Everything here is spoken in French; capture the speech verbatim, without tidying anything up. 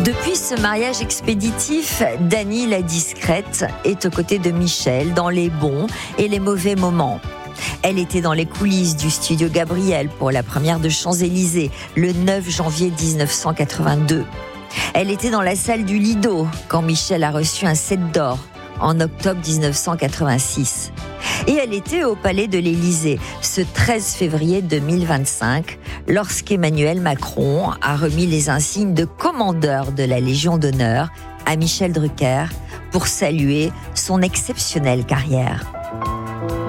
Depuis ce mariage expéditif, Dany la discrète est aux côtés de Michel dans les bons et les mauvais moments. Elle était dans les coulisses du studio Gabriel pour la première de Champs-Élysées, le neuf janvier dix-neuf cent quatre-vingt-deux. Elle était dans la salle du Lido quand Michel a reçu un sept d'or en octobre dix-neuf cent quatre-vingt-six. Et elle était au palais de l'Élysée ce treize février deux mille vingt-cinq, lorsqu'Emmanuel Macron a remis les insignes de commandeur de la Légion d'honneur à Michel Drucker pour saluer son exceptionnelle carrière.